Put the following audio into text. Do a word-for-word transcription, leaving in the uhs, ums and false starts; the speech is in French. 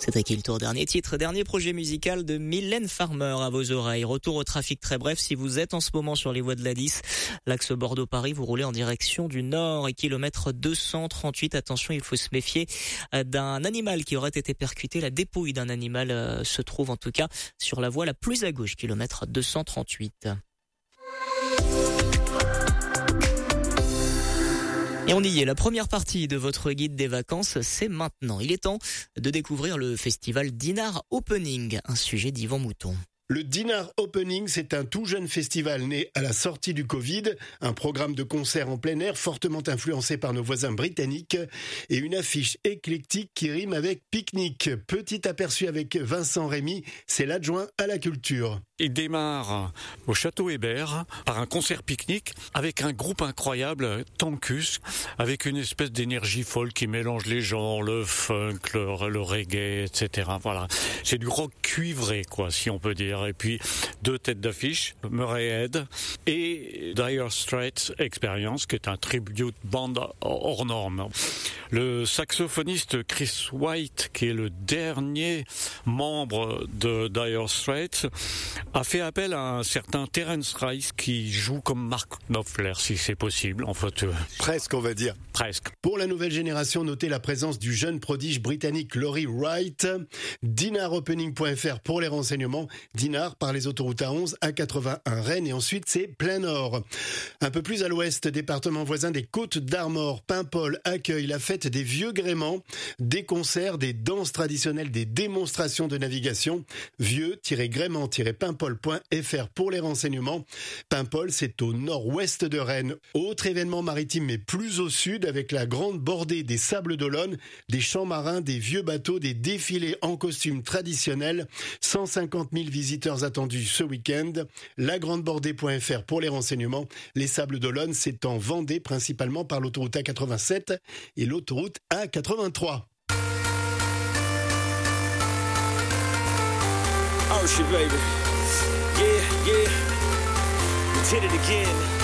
C'est à qui le tour? Dernier titre, dernier projet musical de Mylène Farmer à vos oreilles. Retour au trafic très bref. Si vous êtes en ce moment sur les voies de l'A dix, l'axe Bordeaux-Paris, vous roulez en direction du nord et kilomètre deux cent trente-huit. Attention, il faut se méfier d'un animal qui aurait été percuté. La dépouille d'un animal euh, se trouve en tout cas sur la voie la plus à gauche, kilomètre deux cent trente-huit. Et on y est, la première partie de votre guide des vacances, c'est maintenant. Il est temps de découvrir le festival Dinard Opening, un sujet d'Yvan Mouton. Le Dinard Opening, c'est un tout jeune festival né à la sortie du Covid, un programme de concerts en plein air fortement influencé par nos voisins britanniques et une affiche éclectique qui rime avec pique-nique. Petit aperçu avec Vincent Rémy, c'est l'adjoint à la culture. Il démarre au Château Hébert par un concert pique-nique avec un groupe incroyable, Tankus, avec une espèce d'énergie folle qui mélange les genres, le funk, le, le reggae, et cetera. Voilà, c'est du rock cuivré, quoi, si on peut dire. Et puis deux têtes d'affiche, Murray Head et Dire Straits Experience, qui est un tribute band hors norme. Le saxophoniste Chris White, qui est le dernier membre de Dire Straits, a fait appel à un certain Terence Rice qui joue comme Mark Knopfler, si c'est possible. En fait, euh, presque, on va dire. Presque. Pour la nouvelle génération, notez la présence du jeune prodige britannique Laurie Wright. dinard opening point f r pour les renseignements. Dinard par les autoroutes A onze, A quatre-vingt-un Rennes et ensuite c'est plein nord. Un peu plus à l'ouest, département voisin des Côtes d'Armor, Paimpol accueille la fête des vieux gréments, des concerts, des danses traditionnelles, des démonstrations de navigation. vieux-grément-paimpol point f r pour les renseignements. Paimpol, c'est au nord-ouest de Rennes. Autre événement maritime mais plus au sud avec la grande bordée des Sables d'Olonne, des champs marins, des vieux bateaux, des défilés en costumes traditionnels. cent cinquante mille visiteurs attendus ce week-end. la grande bordée point f r pour les renseignements. Les Sables d'Olonne, c'est en Vendée principalement par l'autoroute A quatre-vingt-sept et l'autoroute A quatre-vingt-trois. Oh shit, baby. Yeah, yeah. We did it again.